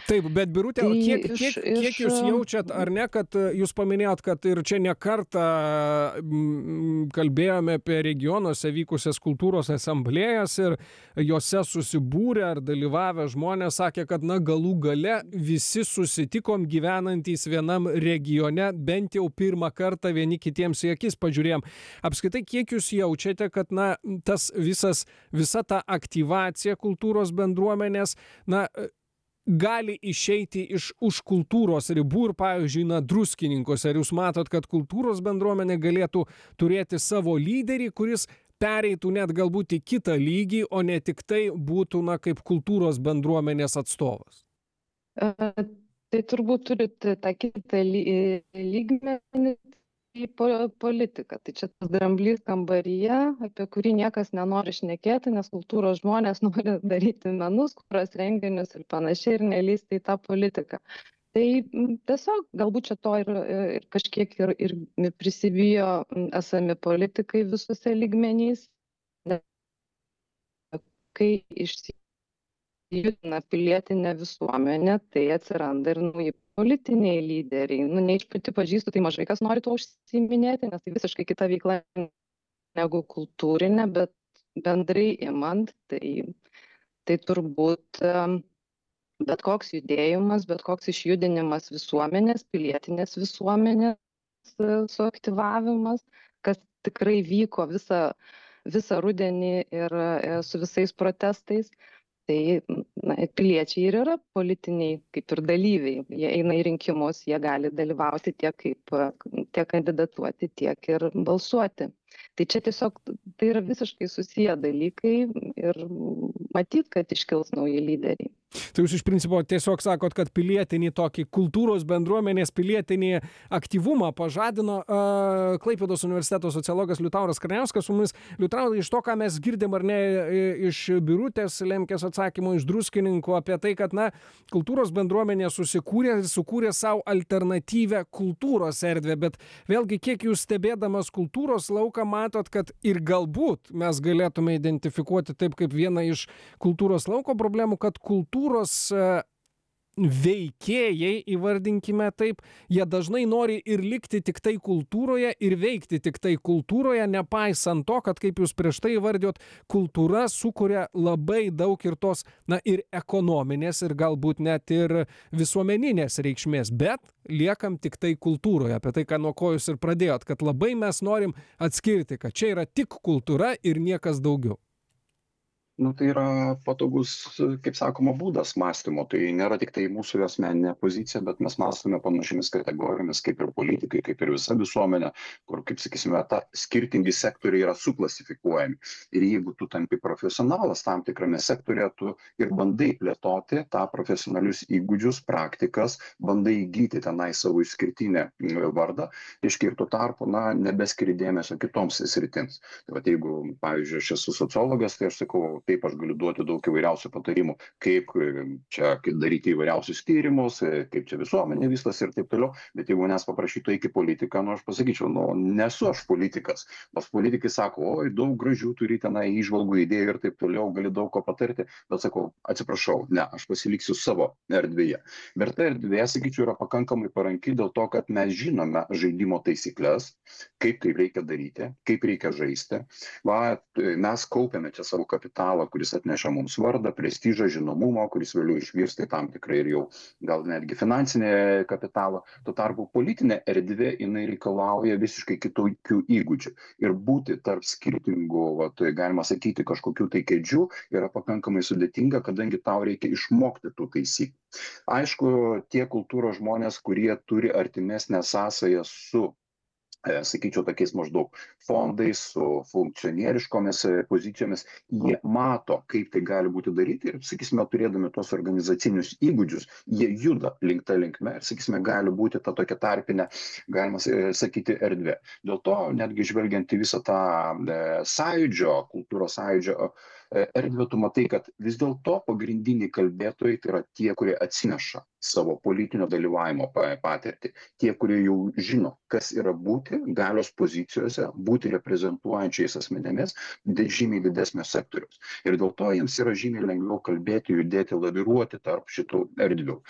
Taip, bet Birute, Tai o kiek, iš, kiek, iš kiek jūs jaučiat, ar ne, kad jūs paminėjot, kad ir čia ne kartą kalbėjome apie regionuose vykusias kultūros asamblėjas ir jose susibūrę ar dalyvavę žmonės sakė, kad na galų gale visi susitikom gyvenantys vienam regione, bent jau pirmą kartą vieni kitiems į akis pažiūrėjom. Apskritai, kiek jūs jaučiate, kad na tas visa ta aktyvacija kultūros bendruomenės, na, gali išeiti iš už kultūros ribų ir, pavyzdžiui, na, Druskininkuose. Ar jūs matot, kad kultūros bendruomenė galėtų turėti savo lyderį, kuris pereitų net galbūt į kitą lygį, o ne tik tai būtų, na, kaip kultūros bendruomenės atstovas? Tai turbūt turit tą kitą lygmenį, į politiką. Tai čia tas dramblys kambaryje, apie kurį niekas nenori šnekėti, nes kultūros žmonės nori daryti menus, kultūros renginius ir panašiai ir nelįsti į tą politiką. Tai tiesiog galbūt čia to ir kažkiek ir prisibijo esami politikai visuose lygmenys, kai išsijudina pilietinė visuomenė, tai atsiranda ir nauji politiniai lyderiai. Nu, ne iš pati pažįstu, tai mažai kas nori tuo užsiiminėti, nes tai visiškai kita veikla negu kultūrinė, bet bendrai imant, tai turbūt bet koks judėjimas, bet koks išjudinimas visuomenės, pilietinės visuomenės suaktyvavimas, kas tikrai vyko visą rudenį ir su visais protestais. Tai na, piliečiai ir yra politiniai kaip ir dalyviai. Jie eina į rinkimus, jie gali dalyvauti tiek kandidatuoti, tiek ir balsuoti. Tai čia tiesiog tai yra visiškai susiję dalykai ir matyt, kad iškils nauji lyderiai. Tai jūs iš principo tiesiog sakot, kad pilietinį tokį kultūros bendruomenės pilietinį aktyvumą pažadino Klaipėdos universiteto sociologas Liutauras Kraniauskas su mumis. Liutaurai, iš to, ką mes girdim ar ne iš Birutės Lemkės atsakymų, iš Druskininkų apie tai, kad na, kultūros bendruomenė sukūrė savo alternatyvę kultūros erdvę, bet vėlgi kiek jūs stebėdamas kultūros lauką matot, kad ir galbūt mes galėtume identifikuoti taip kaip vieną iš kultūros lauko problemų, kad kultūros veikėjai, įvardinkime taip, jie dažnai nori ir likti tik tai kultūroje ir veikti tik tai kultūroje, nepaisant to, kad, kaip jūs prieš tai įvardijot, kultūra sukuria labai daug ir tos, na, ir ekonominės, ir galbūt net ir visuomeninės reikšmės, bet liekam tik tai kultūroje, apie tai, ką nuo ko jūs ir pradėjot, kad labai mes norim atskirti, kad čia yra tik kultūra ir niekas daugiau. Nu, tai yra patogus, kaip sakoma, būdas mąstymo. Tai nėra tik tai mūsų asmeninė pozicija, bet mes mąstome panašiamis kategorijomis, kaip ir politikai, kaip ir visa visuomenė, kur, kaip sakysime, skirtingi sektoriai yra suklasifikuojami. Ir jeigu tu tampi profesionalas tam tikrame sektorėje, tu ir bandai plėtoti tą profesionalius įgūdžius, praktikas, bandai įgyti tenai savo išskirtinę vardą, reiškia ir tuo tarpu, na, nebeskiri dėmesio kitoms sritims. Tai va, jeigu, pavyzdžiui, aš esu sociologas, tai aš sakau, taip aš galiu duoti daug įvairiausių patarimų, kaip daryti įvairiausius tyrimus, kaip čia visuomenė vystosi ir taip toliau, bet jeigu manęs paprašytų eiti į politiką, nu aš pasakyčiau, nu nesu aš politikas, nors politikai sako, oi, daug gražių turi tenai įžvalgų, idėjų ir taip toliau, gali daug ko patarti, bet sakau, atsiprašau, ne, aš pasiliksiu savo erdvėje. Bet ta erdvė, sakyčiau, yra pakankamai paranki dėl to, kad mes žinome žaidimo taisyklės, kaip tai reikia daryti, kaip reikia žaisti. Va, mes kaupiame čia savo kapitalą, kuris atneša mums vardą, prestižą, žinomumą, kuris vėliau išvirsta į tam tikrą ir jau gal netgi finansinį kapitalą. Tuo tarpu politinė erdvė, jinai reikalauja visiškai kitokių įgūdžių. Ir būti tarp skirtingų, galima sakyti, kažkokių tai kėdžių yra pakankamai sudėtinga, kadangi tau reikia išmokti tų taisyklių. Aišku, tie kultūros žmonės, kurie turi artimesnę sąsają su sakyčiau, tokiais maždaug fondais, su funkcionieriškomis pozicijomis, jie mato, kaip tai gali būti daryti ir, sakysime, turėdami tos organizacinius įgūdžius, jie juda link ta linkme ir, sakysime, gali būti ta tokia tarpinė, galima sakyti, erdvė. Dėl to, netgi žvelgiant į visą tą sąjūdžio, kultūros sąjūdžio erdvę, tu matai, kad vis dėlto pagrindiniai kalbėtojai tai yra tie, kurie atsineša savo politinio dalyvavimo patirtį. Tie, kurie jau žino, kas yra būti galios pozicijose, būti reprezentuojančiais asmenėmis žymiai didesnio sektoriaus. Ir dėl to jiems yra žymiai lengviau kalbėti, judėti, laviruoti tarp šitų erdvių.